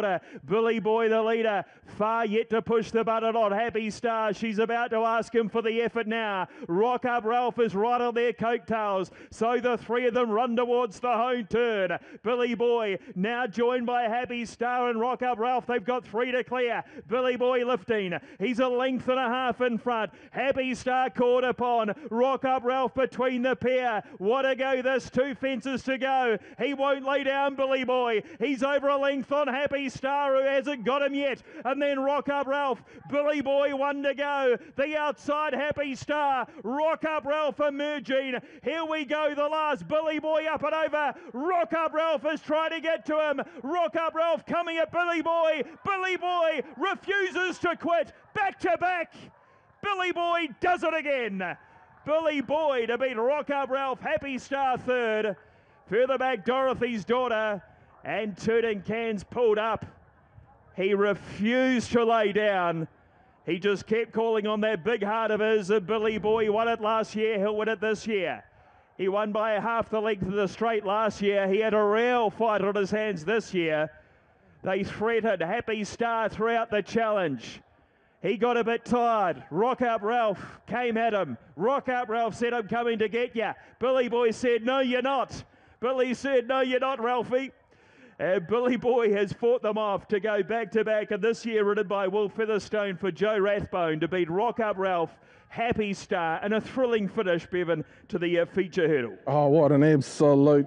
daughter. Billy Boy the leader, far yet to push the button on Happy Star. She's about to ask him for the effort now. Rock Up Ralph is right on their coattails, so the three of them run towards the home turn. Billy Boy now joined by Happy Star and Rock Up Ralph. They've got three to clear. Billy Boy lifting. He's a length and a half in front. Happy Star caught upon. Rock Up Ralph between the pair. What a go this, 2 fences to go. He won't lay down, Billy Boy. He's over a length on Happy Star, who hasn't got him yet. And then Rock Up Ralph. Billy Boy, 1 to go. The outside Happy Star. Rock Up Ralph emerging. Here we go, the last. Billy Boy up and over. Rock Up Ralph is trying to get to him. Rock Up Ralph coming at Billy Boy. Billy Boy refuses to quit. Back to back. Billy Boy does it again. Billy Boy to beat Rock Up Ralph. Happy Star third. Further back, Dorothy's daughter. And Tooting Cans pulled up. He refused to lay down. He just kept calling on that big heart of his. Billy Boy won it last year. He'll win it this year. He won by half the length of the straight last year. He had a real fight on his hands this year. They threatened Happy Star throughout the challenge. He got a bit tired. Rock Up Ralph came at him. Rock Up Ralph said, I'm coming to get you. Billy Boy said, no, you're not. Billy said, no, you're not, Ralphie. And Billy Boy has fought them off to go back to back, and this year ridden by Will Featherstone for Joe Rathbone to beat Rock Up Ralph, Happy Star, and a thrilling finish, Bevan, to the feature hurdle. Oh, what an absolute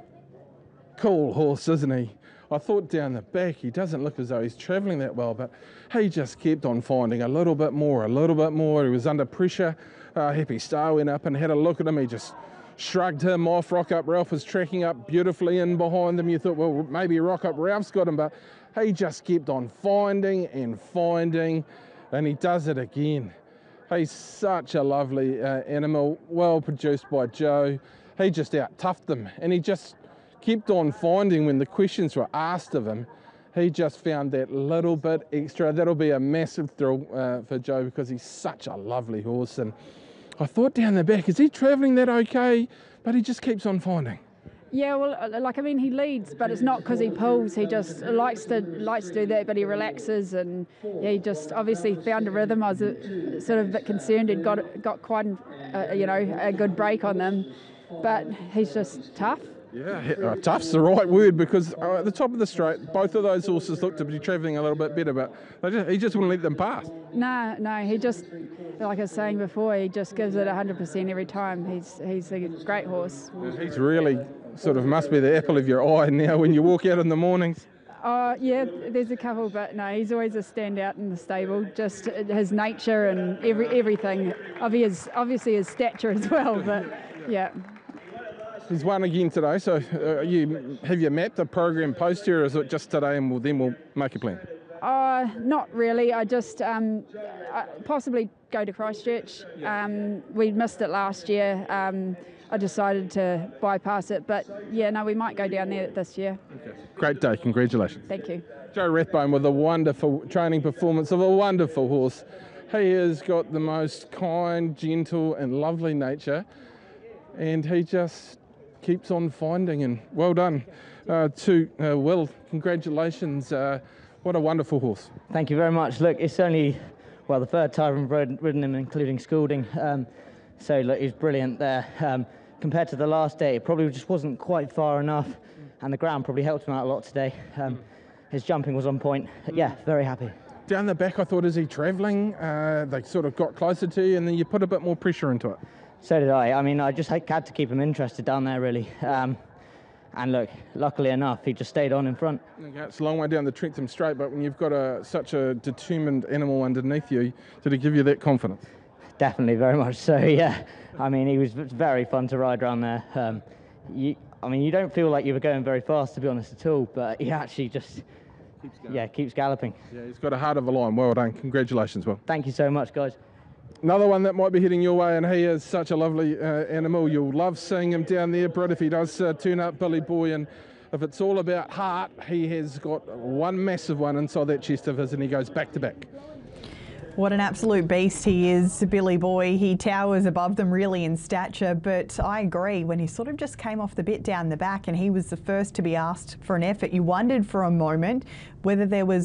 cool horse, isn't he? I thought down the back he doesn't look as though he's travelling that well, but he just kept on finding a little bit more, a little bit more. He was under pressure. Happy Star went up and had a look at him. He just shrugged him off. Rock Up Ralph was tracking up beautifully in behind them. You thought, well, maybe Rock Up Ralph's got him, but he just kept on finding and finding, and he does it again. He's such a lovely animal, well produced by Joe. He just out-toughed them, and he just kept on finding when the questions were asked of him. He just found that little bit extra. That'll be a massive thrill for Joe, because he's such a lovely horse. And I thought down the back, is he travelling that okay? But he just keeps on finding. Yeah, well, he leads, but it's not because he pulls. He just likes to do that, but he relaxes, and yeah, he just obviously found a rhythm. I was sort of a bit concerned he'd got quite a good break on them, but he's just tough. Yeah, tough's the right word, because at the top of the straight, both of those horses looked to be travelling a little bit better, but he just wouldn't let them pass. No, he just, like I was saying before, he just gives it 100% every time. He's a great horse. He's really sort of must be the apple of your eye now when you walk out in the mornings. Yeah, there's a couple, but no, he's always a standout in the stable. Just his nature and everything. Obviously his stature as well, but yeah. He's won again today, so have you mapped a program post here, or is it just today and then we'll make a plan? Not really. I just possibly go to Christchurch. We missed it last year. I decided to bypass it, but yeah, no, we might go down there this year. Okay. Great day, congratulations. Thank you. Joe Rathbone with a wonderful training performance of a wonderful horse. He has got the most kind, gentle and lovely nature, and he just keeps on finding, and well done to Will. Congratulations. What a wonderful horse. Thank you very much. Look, it's only, well, the third time I've ridden him, including Schooling. So look, he's brilliant there. Compared to the last day, it probably just wasn't quite far enough, and the ground probably helped him out a lot today. His jumping was on point. Yeah, very happy. Down the back, I thought, is he travelling? They sort of got closer to you, and then you put a bit more pressure into it. So did I. I mean, I just had to keep him interested down there, really. And look, luckily enough, he just stayed on in front. Okay, it's a long way down the Trentham Straight, but when you've got such a determined animal underneath you, did it give you that confidence? Definitely, very much so, yeah. I mean, he was very fun to ride around there. You don't feel like you were going very fast, to be honest, at all, but he actually just keeps galloping. Yeah, he's got a heart of a lion. Well done. Congratulations, Will. Thank you so much, guys. Another one that might be heading your way, and he is such a lovely animal. You'll love seeing him down there, Britt, if he does turn up, Billy Boy. And if it's all about heart, he has got one massive one inside that chest of his, and he goes back to back. What an absolute beast he is, Billy Boy. He towers above them really in stature, but I agree, when he sort of just came off the bit down the back and he was the first to be asked for an effort, you wondered for a moment whether there was